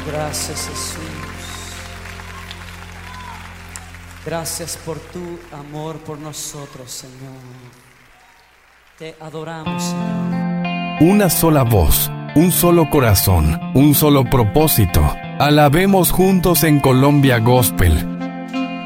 Gracias, Jesús. Gracias por tu amor por nosotros, Señor. Te adoramos, Señor. Una sola voz, un solo corazón, un solo propósito. Alabemos juntos en Colombia Gospel.